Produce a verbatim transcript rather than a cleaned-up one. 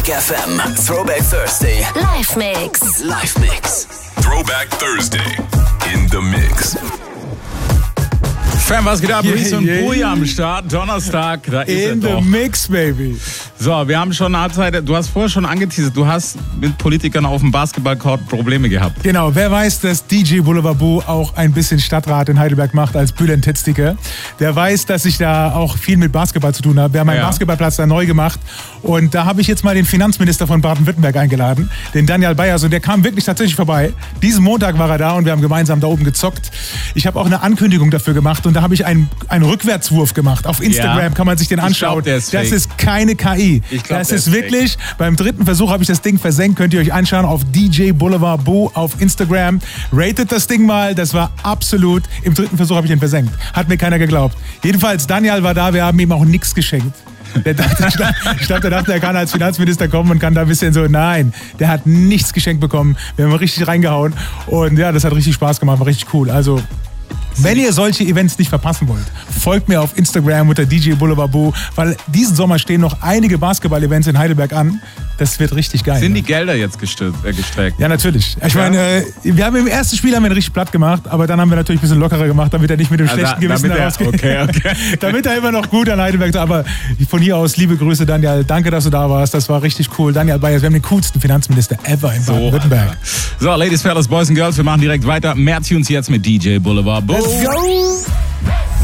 Magic F M. Throwback Thursday. Live Mix. Live Mix. Throwback Thursday. In the Mix. Fam, was geht ab? Yeah, Reese und yeah. Bui am Start. Donnerstag, da ist In er the doch. Mix, baby. So, wir haben schon eine Zeit, du hast vorher schon angeteasert, du hast mit Politikern auf dem Basketballcourt Probleme gehabt. Genau, wer weiß, dass D J Boulevard Boo auch ein bisschen Stadtrat in Heidelberg macht als Bülent Titzdicker. Der weiß, dass ich da auch viel mit Basketball zu tun habe. Wir haben einen Ja. Basketballplatz da neu gemacht und da habe ich jetzt mal den Finanzminister von Baden-Württemberg eingeladen, den Daniel Bayers, und der kam wirklich tatsächlich vorbei. Diesen Montag war er da und wir haben gemeinsam da oben gezockt. Ich habe auch eine Ankündigung dafür gemacht und da habe ich einen, einen Rückwärtswurf gemacht. Auf Instagram Ja. kann man sich den Ich anschauen. glaub, der ist das fake. ist keine K I. Ich glaub, das der ist ist wirklich, beim dritten Versuch habe ich das Ding versenkt, könnt ihr euch anschauen auf D J Boulevard Boo auf Instagram. Ratet das Ding mal, das war absolut, im dritten Versuch habe ich den versenkt. Hat mir keiner geglaubt. Jedenfalls, Daniel war da, wir haben ihm auch nichts geschenkt. Der dachte, ich glaube, glaub, der dachte, er kann als Finanzminister kommen und kann da ein bisschen so, nein, der hat nichts geschenkt bekommen. Wir haben richtig reingehauen und ja, das hat richtig Spaß gemacht, war richtig cool. Also, wenn ihr solche Events nicht verpassen wollt, folgt mir auf Instagram unter D J Boulevard Boo, weil diesen Sommer stehen noch einige Basketball-Events in Heidelberg an. Das wird richtig geil. Sind ne? die Gelder jetzt gestürzt, äh, gestreckt? Ja, natürlich. Ich Ja. meine, äh, wir haben im ersten Spiel haben wir ihn richtig platt gemacht, aber dann haben wir natürlich ein bisschen lockerer gemacht, damit er nicht mit dem Also, schlechten Gewissen damit er- rausgeht. okay, okay. Damit er immer noch gut an Heidelberg ist. Aber von hier aus, liebe Grüße, Daniel. Danke, dass du da warst. Das war richtig cool. Daniel Bayers, wir haben den coolsten Finanzminister ever in Baden-Württemberg. So, Ladies, Fellas, Boys and Girls, wir machen direkt weiter. Mehr Tunes jetzt mit D J Boulevard Boo. Let's go!